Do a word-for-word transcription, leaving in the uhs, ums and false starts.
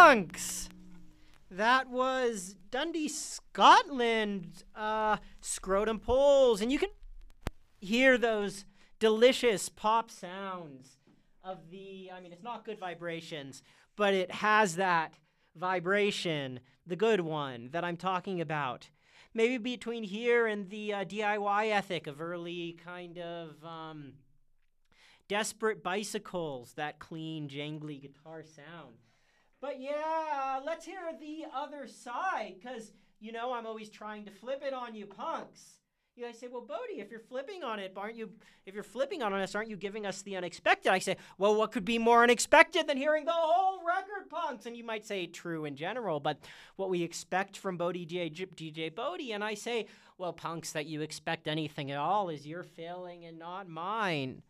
punks. That was Dundee, Scotland, uh, Scrotum Pulls. And you can hear those delicious pop sounds of the, I mean, it's not good vibrations, but it has that vibration, the good one that I'm talking about. Maybe between here and the uh, D I Y ethic of early kind of um, desperate bicycles, that clean, jangly guitar sound. But yeah, let's hear the other side, because, you know, I'm always trying to flip it on you punks. You guys say, well, Bodie, if you're flipping on it, aren't you, if you're flipping on us, aren't you giving us the unexpected? I say, well, what could be more unexpected than hearing the whole record, punks? And you might say true in general, but what we expect from Bodie D J, D J Bodie, and I say, well, punks, that you expect anything at all is your failing and not mine.